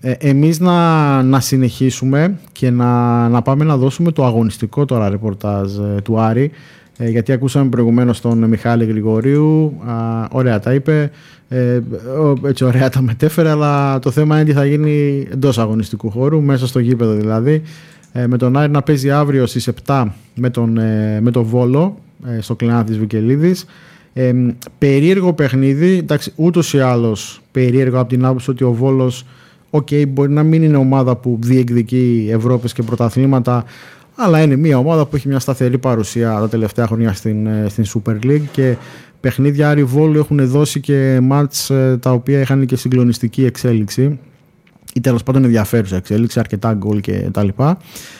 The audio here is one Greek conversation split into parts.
εμείς να συνεχίσουμε και να πάμε να δώσουμε το αγωνιστικό τώρα ρεπορτάζ του Άρη, γιατί ακούσαμε προηγουμένως τον Μιχάλη Γρηγορίου, ωραία τα είπε, έτσι ωραία τα μετέφερε, αλλά το θέμα είναι τι θα γίνει εντός αγωνιστικού χώρου, μέσα στο γήπεδο δηλαδή, με τον Άρη να παίζει αύριο στις 7 με τον Βόλο στο Κλεάνθης Βικελίδης. Περίεργο παιχνίδι, εντάξει, ούτως ή άλλως περίεργο από την άποψη ότι ο Βόλος μπορεί να μην είναι ομάδα που διεκδικεί Ευρώπης και πρωταθλήματα, αλλά είναι μια ομάδα που έχει μια σταθερή παρουσία τα τελευταία χρόνια στην Super League, και παιχνίδια Άρη Βόλου έχουν δώσει και μάτς τα οποία είχαν και συγκλονιστική εξέλιξη ή τέλος πάντων ενδιαφέρουσα εξέλιξη, αρκετά γκολ και τα λοιπά.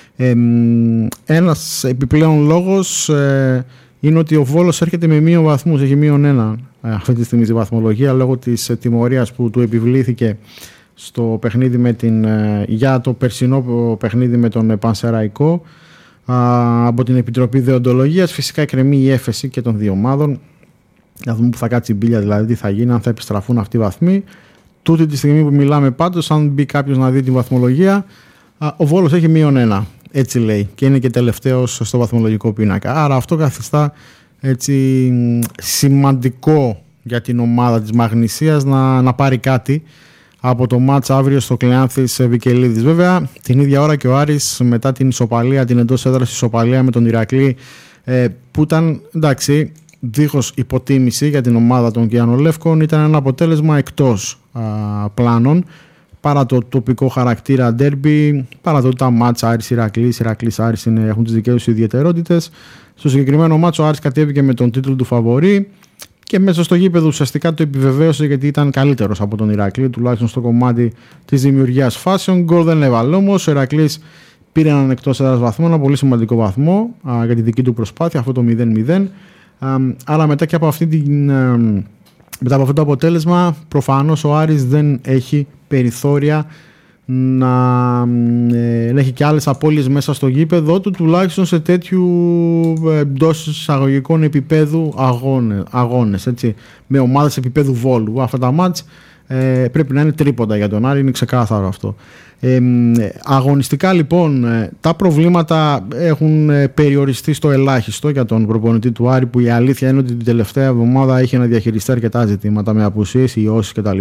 Ένας επιπλέον λόγος είναι ότι ο Βόλος έρχεται με μείον βαθμούς, έχει μείον 1 αυτή τη στιγμή στη βαθμολογία λόγω της τιμωρίας που του επιβλήθηκε στο παιχνίδι για το περσινό παιχνίδι με τον Πανσεραϊκό από την Επιτροπή Δεοντολογίας. Φυσικά εκκρεμεί η έφεση και των δύο ομάδων, να δούμε που θα κάτσει η μπίλια, δηλαδή τι θα γίνει, αν θα επιστραφούν αυτοί οι βαθμοί. Τούτη τη στιγμή που μιλάμε πάντως, αν μπει κάποιος να δει την βαθμολογία, ο Βόλος έχει μείον 1, έτσι λέει, και είναι και τελευταίος στο βαθμολογικό πίνακα. Άρα αυτό καθιστά έτσι σημαντικό για την ομάδα της Μαγνησίας να πάρει κάτι από το μάτς αύριο στο Κλεάνθης Βικελίδης. Βέβαια την ίδια ώρα και ο Άρης, μετά την ισοπαλία, την εντός έδρας ισοπαλία με τον Ηρακλή, που ήταν εντάξει δίχως υποτίμηση για την ομάδα των Κιανολεύκων, ήταν ένα αποτέλεσμα εκτός πλάνων, παρά το τοπικό χαρακτήρα ντέρμπι, παρά το ότι τα μάτς Άρης Ηρακλής Άρης έχουν τις δικές τους ιδιαιτερότητες. Στο συγκεκριμένο μάτς ο Άρης κατέβηκε με τον τίτλο του φαβορί και μέσα στο γήπεδο ουσιαστικά το επιβεβαίωσε, γιατί ήταν καλύτερος από τον Ηρακλή, τουλάχιστον στο κομμάτι της δημιουργίας φάσεων. Γκολ δεν έβαλε όμως. Ο Ηρακλής πήρε έναν εκτός έδρας βαθμό, ένα πολύ σημαντικό βαθμό για τη δική του προσπάθεια, αυτό το 0-0. Άρα μετά από αυτό το αποτέλεσμα, προφανώς ο Άρης δεν έχει περιθώρια να έχει και άλλες απώλειες μέσα στο γήπεδο του, τουλάχιστον σε τέτοιου εντός εισαγωγικών επίπεδου αγώνες, έτσι, με ομάδες επίπεδου Βόλου. Αυτά τα μάτς πρέπει να είναι τρίποντα για τον Άρη, είναι ξεκάθαρο αυτό. Αγωνιστικά λοιπόν τα προβλήματα έχουν περιοριστεί στο ελάχιστο για τον προπονητή του Άρη, που η αλήθεια είναι ότι την τελευταία εβδομάδα είχε να διαχειριστεί αρκετά ζητήματα με απουσίες, ιώσεις κτλ.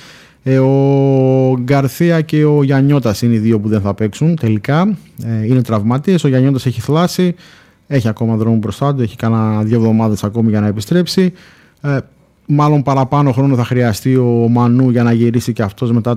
Ο Γκαρθία και ο Γιαννιώτας είναι οι δύο που δεν θα παίξουν τελικά, είναι τραυματίες. Ο Γιαννιώτας έχει θλάσει, έχει ακόμα δρόμο μπροστά του, έχει κάνα 2 εβδομάδες ακόμη για να επιστρέψει. Μάλλον παραπάνω χρόνο θα χρειαστεί ο Μανού για να γυρίσει και αυτός μετά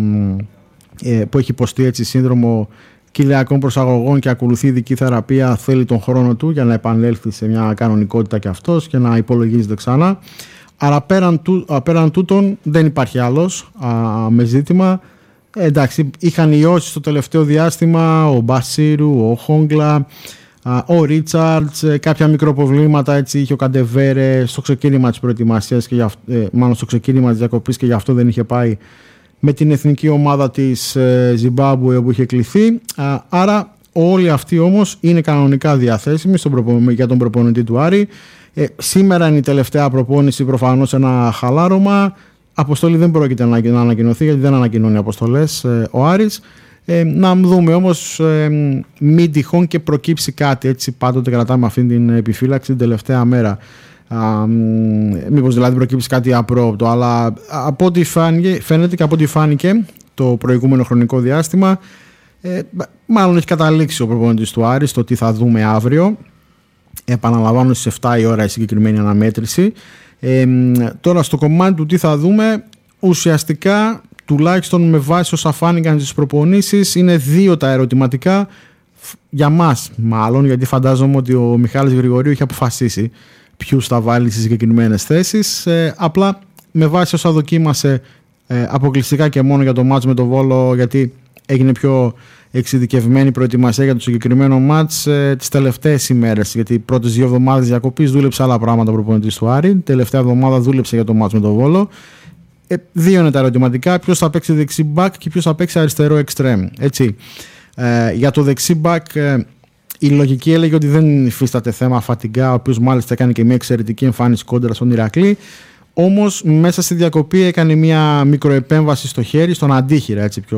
που έχει υποστεί έτσι σύνδρομο κοιλιακών προσαγωγών και ακολουθεί ειδική θεραπεία. Θέλει τον χρόνο του για να επανέλθει σε μια κανονικότητα και αυτός και να υπολογίζεται ξανά. Άρα πέραν τούτων δεν υπάρχει άλλος με ζήτημα. Εντάξει, είχαν ιώσεις στο τελευταίο διάστημα ο Μπασίρου, ο Χόγκλα, ο Ρίτσαρτς, κάποια μικροπροβλήματα έτσι είχε ο Καντεβέρε στο ξεκίνημα της προετοιμασίας και μάλλον στο ξεκίνημα της διακοπής, και γι' αυτό δεν είχε πάει με την εθνική ομάδα της Ζιμπάμπουε όπου είχε κληθεί. Άρα όλοι αυτοί όμως είναι κανονικά διαθέσιμοι για τον προπονητή του Άρη. Σήμερα είναι η τελευταία προπόνηση, προφανώς ένα χαλάρωμα. Αποστολή δεν πρόκειται να ανακοινωθεί, γιατί δεν ανακοινώνει αποστολές ο Άρης. Να δούμε όμως μην τυχόν και προκύψει κάτι, έτσι πάντοτε κρατάμε αυτή την επιφύλαξη την τελευταία μέρα. Μήπως δηλαδή προκύψει κάτι απρόοπτο, αλλά από ό,τι φαίνεται και από ό,τι φάνηκε το προηγούμενο χρονικό διάστημα, μάλλον έχει καταλήξει ο προπονητής του Άρη στο τι θα δούμε αύριο. Επαναλαμβάνω στις 7 η ώρα η συγκεκριμένη αναμέτρηση. Τώρα στο κομμάτι του τι θα δούμε, ουσιαστικά τουλάχιστον με βάση όσα φάνηκαν στις προπονήσεις, είναι 2 τα ερωτηματικά για μας, μάλλον, γιατί φαντάζομαι ότι ο Μιχάλης Γρηγορίου έχει αποφασίσει ποιους θα βάλει στις συγκεκριμένες θέσεις. Απλά με βάση όσα δοκίμασε αποκλειστικά και μόνο για το μάτς με το Βόλο, γιατί έγινε πιο εξειδικευμένη προετοιμασία για το συγκεκριμένο μάτς τις τελευταίες ημέρες, γιατί οι πρώτες 2 εβδομάδες διακοπής δούλεψε άλλα πράγματα ο προπονητής του Άρη, τελευταία εβδομάδα δούλεψε για το μάτς με το Βόλο. 2 είναι τα ερωτηματικά, ποιος θα παίξει δεξί μπακ και ποιος θα παίξει αριστερό εξτρέμ, έτσι. Για το δεξί μπακ η λογική έλεγε ότι δεν υφίσταται θέμα Φατιγκά, ο οποίος μάλιστα έκανε και μια εξαιρετική εμφάνιση κόντρα στον Ηρακλή. Όμως μέσα στη διακοπή έκανε μια μικροεπέμβαση στο χέρι, στον αντίχειρα, έτσι πιο